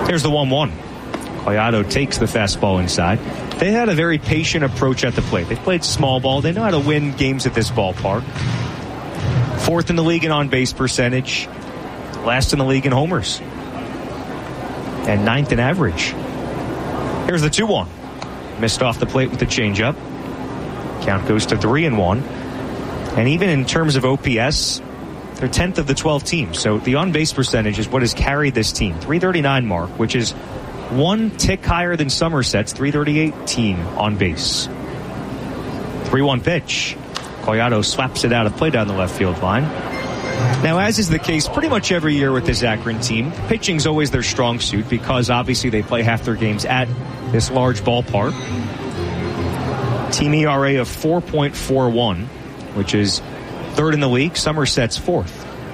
Here's the 1-1. Collado takes the fastball inside. They had a very patient approach at the plate. They played small ball. They know how to win games at this ballpark. 4th in the league in on-base percentage. Last in the league in homers. And 9th in average. Here's the 2-1. Missed off the plate with the changeup. Count goes to 3-1. And even in terms of OPS, they're 10th of the 12 teams. So the on-base percentage is what has carried this team. 339 mark, which is one tick higher than Somerset's 338 on base. 3-1 pitch. Collado slaps it out of play down the left field line. Now, as is the case pretty much every year with this Akron team, pitching's always their strong suit because obviously they play half their games at this large ballpark. Team ERA of 4.41, which is 3rd in the league. Somerset's 4th.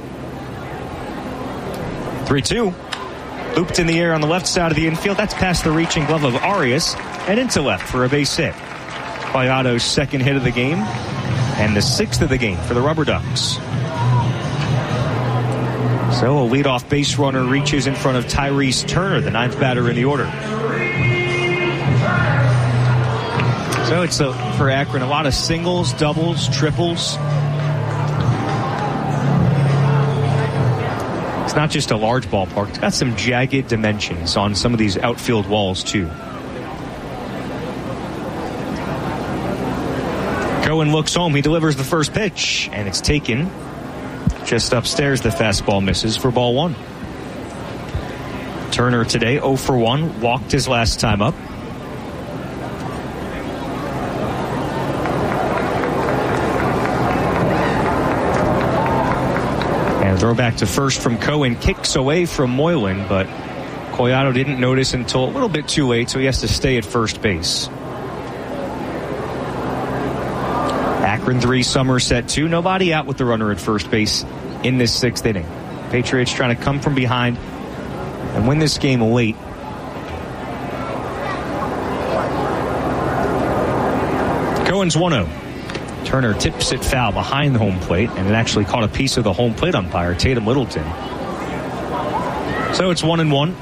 3-2. Looped in the air on the left side of the infield. That's past the reaching glove of Arias and into left for a base hit. Collado's 2nd hit of the game and the 6th of the game for the Rubber Ducks. So a leadoff base runner reaches in front of Tyrese Turner, the 9th batter in the order. So it's for Akron, a lot of singles, doubles, triples. It's not just a large ballpark. It's got some jagged dimensions on some of these outfield walls, too. Cohen looks home. He delivers the first pitch, and it's taken. Just upstairs, the fastball misses for ball 1. Turner today 0 for 1. Walked his last time up. And throw back to first from Cohen. Kicks away from Moylan, but Collado didn't notice until a little bit too late, so he has to stay at first base. Akron 3, Somerset 2. Nobody out with the runner at first base in this 6th inning. Patriots trying to come from behind and win this game late. Cohen's 1-0. Turner tips it foul behind the home plate, and it actually caught a piece of the home plate umpire, Tatum Littleton. So it's 1-1.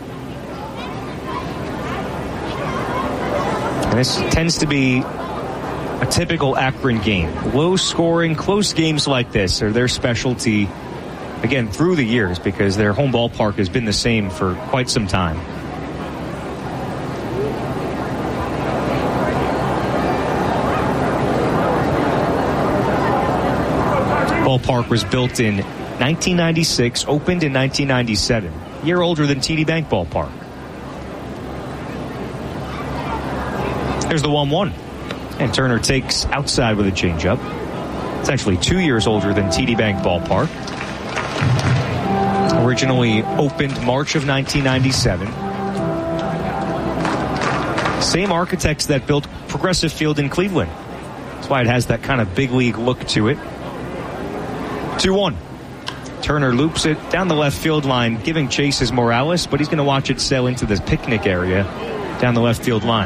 And this tends to be a typical Akron game. Low scoring, close games like this are their specialty, again, through the years, because their home ballpark has been the same for quite some time. Ballpark was built in 1996, opened in 1997. A year older than TD Bank Ballpark. There's the 1-1. And Turner takes outside with a changeup. It's actually 2 years older than TD Bank Ballpark. Originally opened March of 1997. Same architects that built Progressive Field in Cleveland. That's why it has that kind of big league look to it. 2-1. Turner loops it down the left field line, giving chase is Morales, but he's going to watch it sail into the picnic area down the left field line.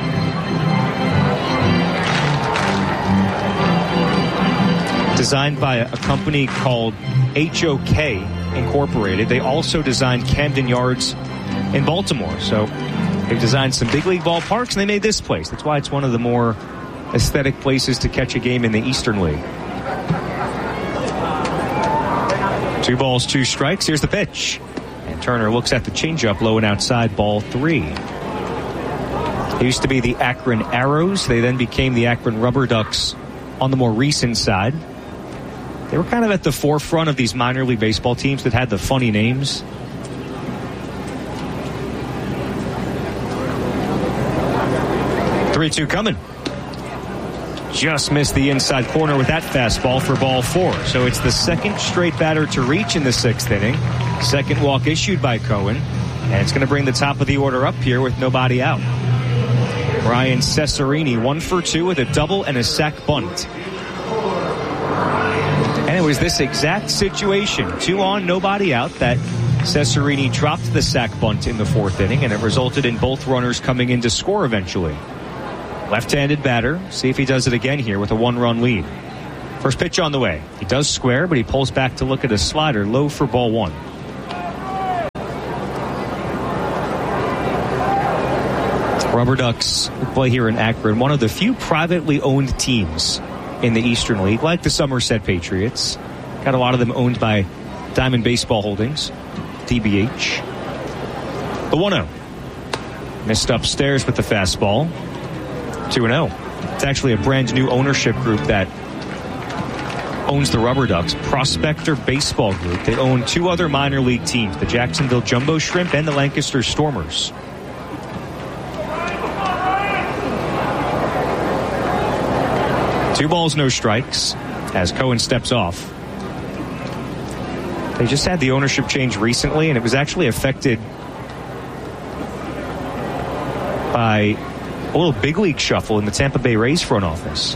Designed by a company called HOK Incorporated. They also designed Camden Yards in Baltimore. So they've designed some big league ballparks, and they made this place. That's why it's one of the more aesthetic places to catch a game in the Eastern League. 2 balls, 2 strikes. Here's the pitch. And Turner looks at the changeup low and outside, ball 3. It used to be the Akron Arrows. They then became the Akron Rubber Ducks on the more recent side. They were kind of at the forefront of these minor league baseball teams that had the funny names. Three-two coming. Just missed the inside corner with that fastball for ball 4. So it's the 2nd straight batter to reach in the 6th inning. 2nd walk issued by Cohen. And it's going to bring the top of the order up here with nobody out. Brian Cesarini 1 for 2 with a double and a sac bunt. And it was this exact situation, 2 on, nobody out, that Cesarini dropped the sac bunt in the 4th inning, and it resulted in both runners coming in to score eventually. Left-handed batter. See if he does it again here with a 1-run lead. First pitch on the way. He does square, but he pulls back to look at a slider low for ball 1. Rubber Ducks play here in Akron, one of the few privately owned teams in the Eastern League, like the Somerset Patriots. Got a lot of them owned by Diamond Baseball Holdings, DBH. The 1-0. Missed upstairs with the fastball. 2-0. It's actually a brand new ownership group that owns the Rubber Ducks, Prospector Baseball Group. They own two other minor league teams, the Jacksonville Jumbo Shrimp and the Lancaster Stormers. Two balls, no strikes, as Cohen steps off. They just had the ownership change recently, and it was actually affected by a little big league shuffle in the Tampa Bay Rays front office.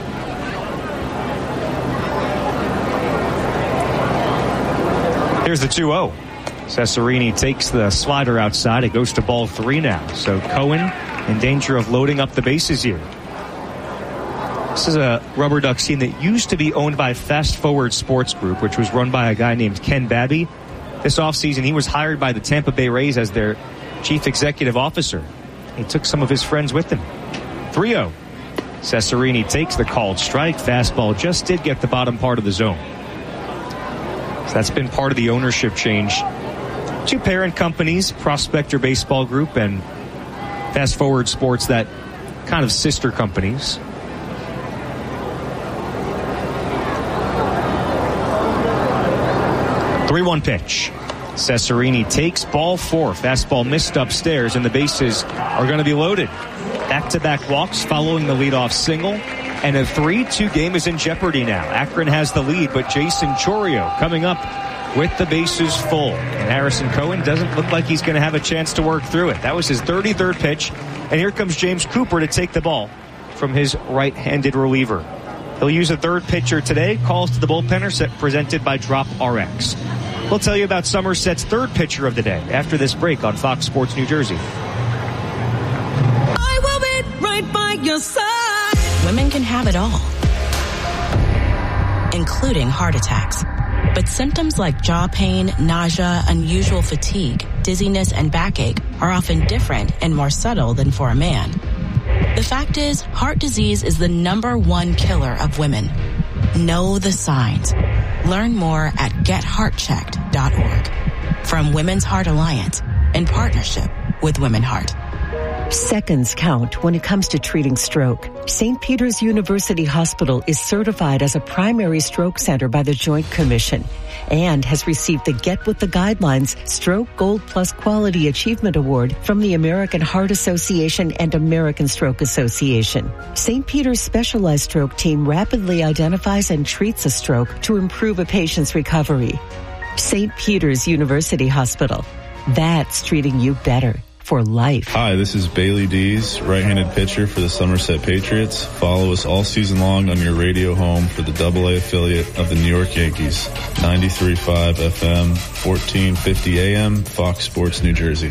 Here's the 2-0. Cesarini takes the slider outside. It goes to ball 3 now. So Cohen in danger of loading up the bases here. This is a Rubber Ducks team that used to be owned by Fast Forward Sports Group, which was run by a guy named Ken Babby. This offseason, he was hired by the Tampa Bay Rays as their chief executive officer. He took some of his friends with him. 3-0. Cesarini takes the called strike. Fastball just did get the bottom part of the zone. So that's been part of the ownership change. Two parent companies, Prospector Baseball Group and Fast Forward Sports, that kind of sister companies. Three-one pitch. Cesarini takes ball 4. Fastball missed upstairs, and the bases are going to be loaded. Back-to-back walks following the leadoff single, and a 3-2 game is in jeopardy now. Akron has the lead, but Jason Chourio coming up with the bases full. And Harrison Cohen doesn't look like he's going to have a chance to work through it. That was his 33rd pitch, and here comes James Cooper to take the ball from his right-handed reliever. He'll use a third pitcher today. Calls to the bullpen are presented by Drop RX. We'll tell you about Somerset's third pitcher of the day after this break on Fox Sports New Jersey. I will be right by your side. Women can have it all, including heart attacks. But symptoms like jaw pain, nausea, unusual fatigue, dizziness, and backache are often different and more subtle than for a man. The fact is, heart disease is the #1 killer of women. Know the signs. Learn more at getheartchecked.org. From Women's Heart Alliance, in partnership with Women Heart. Seconds count when it comes to treating stroke. St. Peter's University Hospital is certified as a primary stroke center by the Joint Commission and has received the Get With the Guidelines Stroke Gold Plus Quality Achievement Award from the American Heart Association and American Stroke Association. St. Peter's specialized stroke team rapidly identifies and treats a stroke to improve a patient's recovery. St. Peter's University Hospital. That's treating you better. For life. Hi, this is Bailey Dees, right-handed pitcher for the Somerset Patriots. Follow us all season long on your radio home for the AA affiliate of the New York Yankees. 93.5 FM, 1450 AM, Fox Sports New Jersey.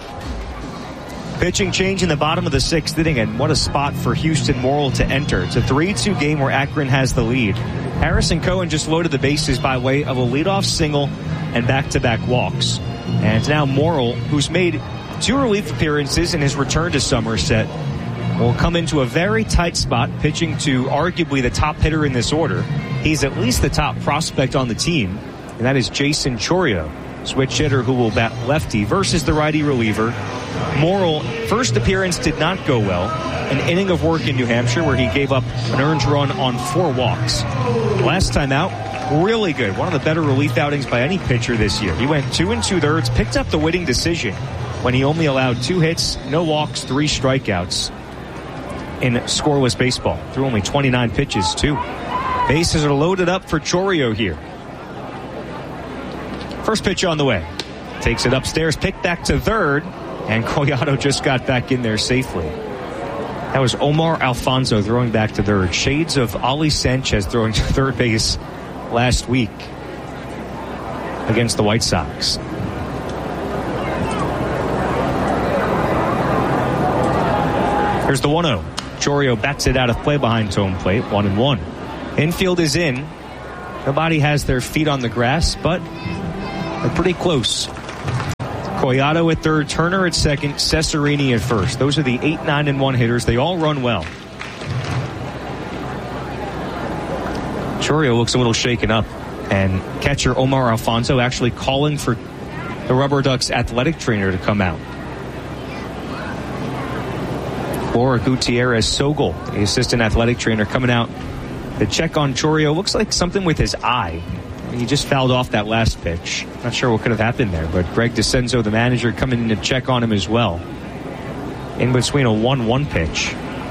Pitching change in the bottom of the 6th inning, and what a spot for Houston Morrill to enter. It's a 3-2 game where Akron has the lead. Harrison Cohen just loaded the bases by way of a leadoff single and back-to-back walks. And it's now Morrill, who's made 2 relief appearances in his return to Somerset, will come into a very tight spot, pitching to arguably the top hitter in this order. He's at least the top prospect on the team, and that is Jason Chourio, switch hitter who will bat lefty versus the righty reliever. Morrill, first appearance did not go well. An inning of work in New Hampshire where he gave up an earned run on 4 walks. Last time out, really good. One of the better relief outings by any pitcher this year. He went 2 2/3, picked up the winning decision when he only allowed 2 hits, no walks, 3 strikeouts in scoreless baseball. Threw only 29 pitches, too. Bases are loaded up for Chourio here. First pitch on the way. Takes it upstairs, picked back to third, and Collado just got back in there safely. That was Omar Alfonso throwing back to third. Shades of Ali Sanchez throwing to third base last week against the White Sox. Here's the 1-0. Chourio bats it out of play behind home plate. 1-1. Infield is in. Nobody has their feet on the grass, but they're pretty close. Collado at third, Turner at second, Cesarini at first. Those are the 8, 9, and 1 hitters. They all run well. Chourio looks a little shaken up. And catcher Omar Alfonso actually calling for the Rubber Ducks athletic trainer to come out. Laura Gutierrez Sogol, the assistant athletic trainer, coming out to check on Chourio. Looks like something with his eye. He just fouled off that last pitch. Not sure what could have happened there, but Greg DeCenzo, the manager, coming in to check on him as well. In between a 1-1 pitch.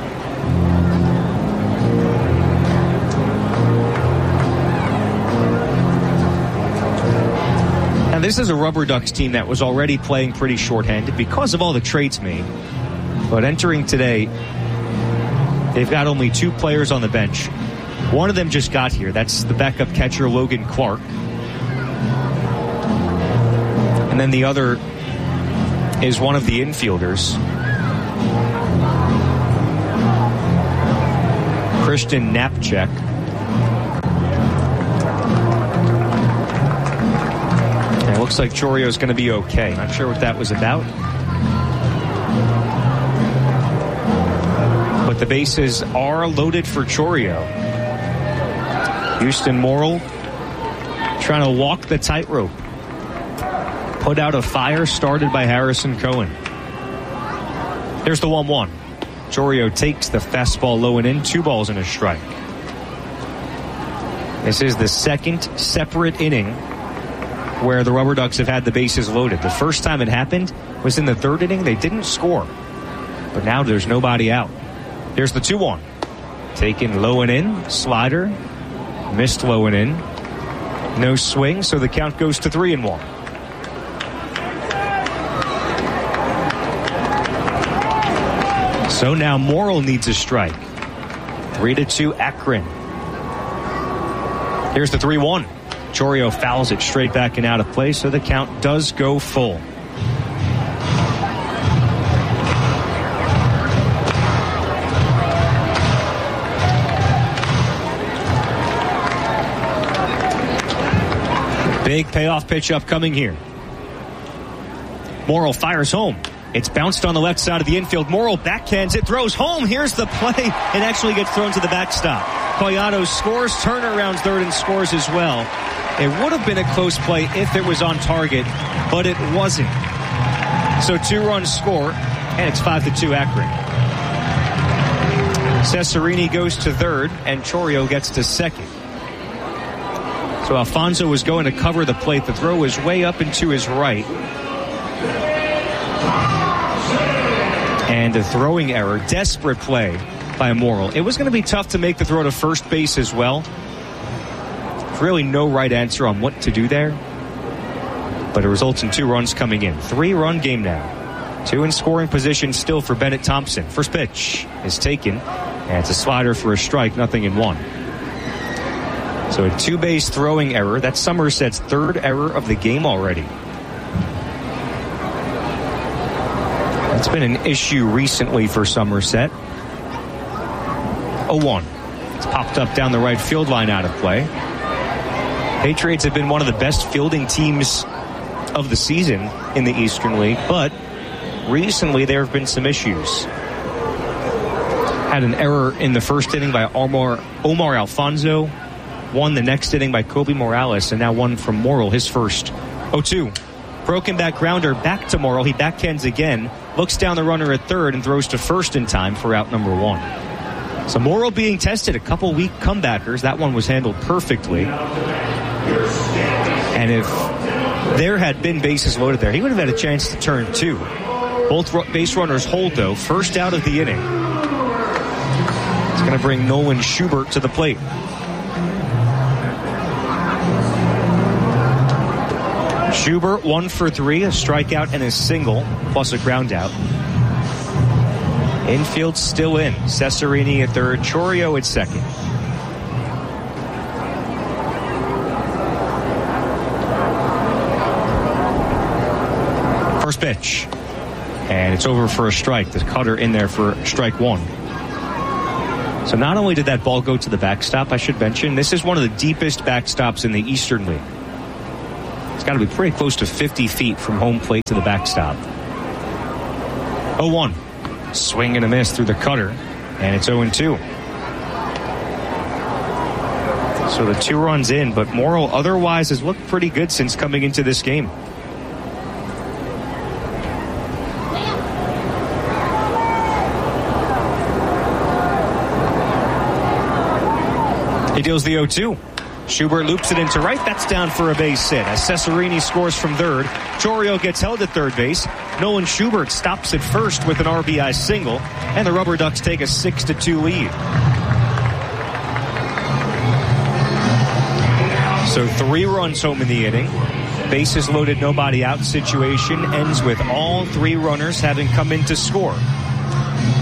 Now, this is a Rubber Ducks team that was already playing pretty shorthanded because of all the trades made. But entering today, they've got only 2 players on the bench. One of them just got here. That's the backup catcher, Logan Clark. And then the other is one of the infielders, Christian Knapczyk. And it looks like Chourio's going to be okay. Not sure what that was about. But the bases are loaded for Chourio. Houston Morrill trying to walk the tightrope. Put out a fire started by Harrison Cohen. There's the 1-1. Chourio takes the fastball low and in. 2 balls and a strike. This is the second separate inning where the Rubber Ducks have had the bases loaded. The first time it happened was in the 3rd inning. They didn't score. But now there's nobody out. Here's the 2-1. Taken low and in. Slider. Missed low and in. No swing, so the count goes to 3-1. So now Morrill needs a strike. 3-2 Akron. Here's the 3-1. Chourio fouls it straight back and out of play, so the count does go full. Big payoff pitch upcoming here. Morrill fires home. It's bounced on the left side of the infield. Morrill backhands it, throws home. Here's the play. It actually gets thrown to the backstop. Collado scores. Turner rounds third and scores as well. It would have been a close play if it was on target, but it wasn't. So 2-run score, and it's 5-2 Akron. Cesarini goes to third, and Chourio gets to second. So Alfonso was going to cover the plate. The throw was way up and to his right. And a throwing error. Desperate play by Morrill. It was going to be tough to make the throw to first base as well. Really no right answer on what to do there. But it results in 2 runs coming in. 3-run game now. 2 in scoring position still for Bennett Thompson. First pitch is taken. And it's a slider for a strike. 0-1. So a 2-base throwing error. That's Somerset's 3rd error of the game already. That's been an issue recently for Somerset. 0-1. It's popped up down the right field line out of play. Patriots have been one of the best fielding teams of the season in the Eastern League, but recently there have been some issues. Had an error in the first inning by Omar Alfonso. One the next inning by Kobe Morales, and now one from Morrill, his first. 0-2. Broken back grounder back to Morrill. He backhands again, looks down the runner at third, and throws to first in time for out number 1. So Morrill being tested, a couple weak comebackers. That one was handled perfectly. And if there had been bases loaded there, he would have had a chance to turn 2. Both base runners hold, though. First out of the inning. It's going to bring Nolan Schubert to the plate. Schubert 1 for 3, a strikeout and a single, plus a ground out. Infield still in. Cesarini at third, Chourio at second. First pitch. And it's over for a strike. The cutter in there for strike 1. So not only did that ball go to the backstop, I should mention, this is one of the deepest backstops in the Eastern League. It's got to be pretty close to 50 feet from home plate to the backstop. 0-1. Swing and a miss through the cutter, and it's 0-2. So the 2 runs in, but Morrow otherwise has looked pretty good since coming into this game. He deals the 0-2. Schubert loops it into right. That's down for a base hit. As Cesarini scores from third, Chourio gets held at third base. Nolan Schubert stops at first with an RBI single, and the Rubber Ducks take a 6-2 lead. So 3 runs home in the inning. Bases loaded, nobody out situation ends with all 3 runners having come in to score.